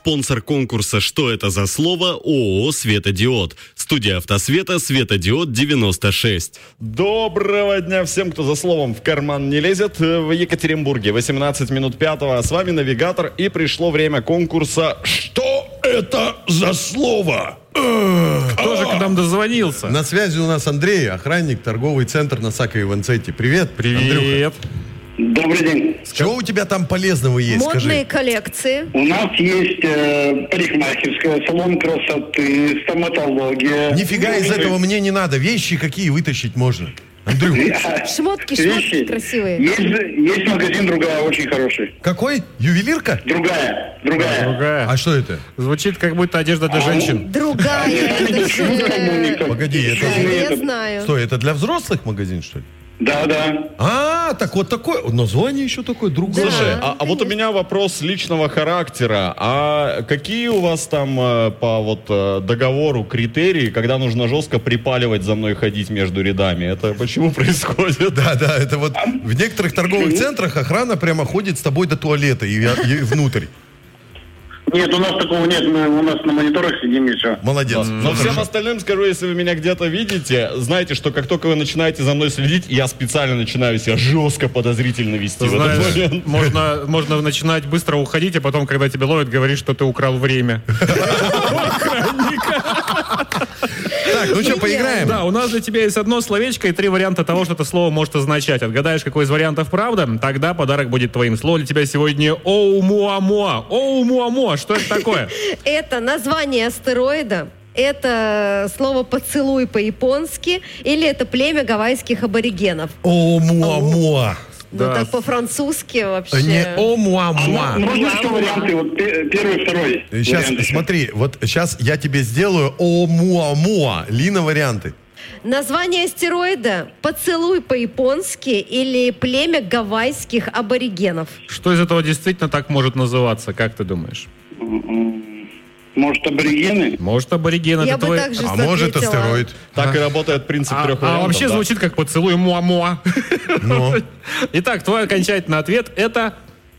Спонсор конкурса «Что это за слово?» ООО «Светодиод». Студия «Автосвета», «Светодиод 96». Доброго дня всем, кто за словом в карман не лезет. В Екатеринбурге 18 минут 5. С вами навигатор. И пришло время конкурса «Что это за слово?» Кто же к нам дозвонился? На связи у нас Андрей, охранник, торговый центр на Саковой-Ванцете. Привет, Привет. Добрый день. Что у тебя там полезного есть, Модные скажи? коллекции. У нас есть парикмахерская, салон красоты, стоматология. Нифига из этого мне не надо. Вещи какие вытащить можно? Андрюх, Шмотки Вещи. красивые. Есть магазин «Другая», очень хороший. какой? Ювелирка? Другая. Другая. А что это? Звучит как будто одежда для женщин. Другая, это же... Погоди, Я знаю. Что, это для взрослых магазин, что ли? Да. А, так вот такое. Название еще такое, другое. Слушай, а вот у меня вопрос личного характера. А какие у вас там по договору критерии, когда нужно жестко припаливать за мной ходить между рядами? Это почему происходит? Да, это вот в некоторых торговых центрах охрана прямо ходит с тобой до туалета и внутрь. Нет, у нас такого нет, мы у нас на мониторах сидим и все. Молодец. Но всем остальным скажу, если вы меня где-то видите, знайте, что как только вы начинаете за мной следить, я специально начинаю себя жестко подозрительно вести в этот Знаешь, момент. можно начинать быстро уходить, а потом, когда тебя ловят, говоришь, что ты украл время. Так, ну что, поиграем? Да, у нас для тебя есть одно словечко и 3 варианта того, что это слово может означать. Отгадаешь, какой из вариантов правда, тогда подарок будет твоим. Слово для тебя сегодня Оумуамуа. Оумуамуа, что это такое? Это название астероида. Это слово «поцелуй» по-японски. Или это племя гавайских аборигенов. О, муа-муа. Ну Да. так по-французски вообще. Не о, муа-муа. Можно что варианты? Вот первый, второй. Сейчас, варианты. смотри, вот сейчас я тебе сделаю о, муа-муа. Лина, варианты. Название астероида «поцелуй» по-японски или племя гавайских аборигенов. Что из этого действительно так может называться, как ты думаешь? Может, аборигены? Может, абориген Я это бы твой... так же А может, ответила. астероид. Так и работает принцип трех А вариантов. вообще да. звучит как поцелуй муа-муа. Ну. Итак, твой окончательный ответ это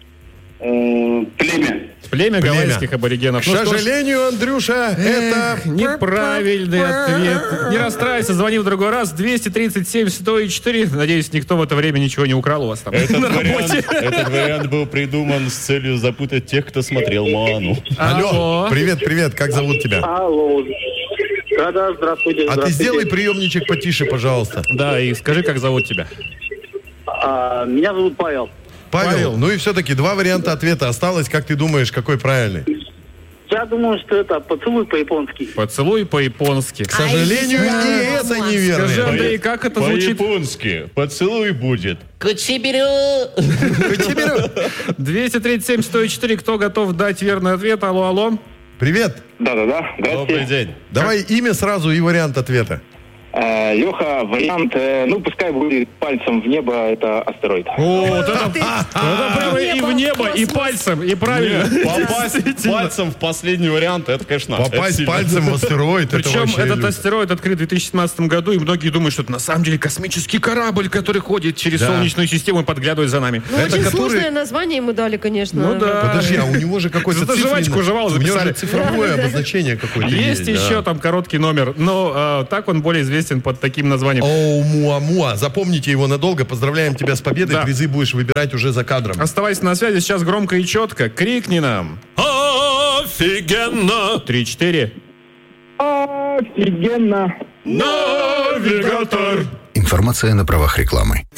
Племя. племя гавайских аборигенов. К Ну что ж, сожалению, Андрюша, это... неправильный ответ. Не расстраивайся, звони в другой раз. 237-104. Надеюсь, никто в это время ничего не украл у вас там Этот на работе. вариант был придуман с целью запутать тех, кто смотрел Моану. Алло, привет, как зовут тебя? Алло. Да, здравствуйте. А ты сделай приемничек потише, пожалуйста. Да, и скажи, как зовут тебя. Меня зовут Павел. Павел, ну и все-таки 2 варианта ответа осталось. Как ты думаешь, какой правильный? Я думаю, что это поцелуй по-японски. Поцелуй по-японски. К сожалению, и это Скажи, неверно. Андрей, как это звучит? По-японски. Поцелуй будет. 237-104. Кто готов дать верный ответ? Алло. Привет. Да. Добрый день. Давай имя сразу и вариант ответа. Леха, вариант, пускай будет пальцем в небо, это астероид. О, вот это прямо и в небо, и пальцем, и правильно. Попасть Действительно. пальцем в последний вариант, это, конечно, это Попасть сильно. пальцем в астероид, это Причем вообще... этот астероид открыт в 2017 году, и многие думают, что это на самом деле космический корабль, который ходит через Да. Солнечную систему и подглядывает за нами. Ну, Это очень который- сложное название ему дали, конечно. Ну да. Подожди, а у него же какой-то Зато цифренный- жвачку жевал, У него записали. же цифровое обозначение какое-то Есть еще да. там короткий номер, но так он более известен под таким названием. Оу, муа-муа. Запомните его надолго. Поздравляем тебя с победой. Да. Призы будешь выбирать уже за кадром. Оставайся на связи, сейчас громко и четко. Крикни нам. Офигенно! 3-4. Офигенно. Навигатор. Информация на правах рекламы.